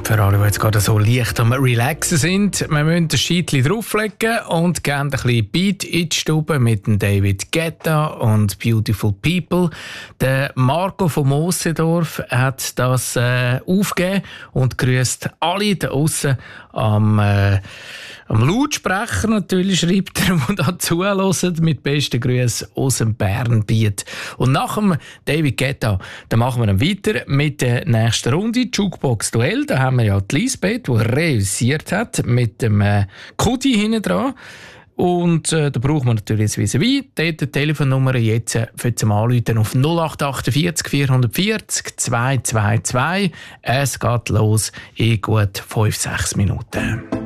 Für alle, die jetzt gerade so leicht am Relaxen sind, wir müssen ein Scheitchen drauflegen und geben ein bisschen Beat in die Stube mit dem David Guetta und Beautiful People. Der Marco von Moosendorf hat das aufgegeben und grüßt alle da aussen am Lautsprecher natürlich, schreibt er, die da zuhören, mit besten Grüßen aus dem Bernbiet. Und nach dem David Guetta, dann machen wir dann weiter mit der nächsten Runde, Jukebox-Duell. Da haben wir ja die Lisbeth, die reüssiert hat, mit dem Kudi hinten dran. Und da brauchen wir natürlich jetzt vis-à-vis. Dort die Telefonnummer jetzt für zum Anrufen auf 0848 440 222. Es geht los in gut 5-6 Minuten.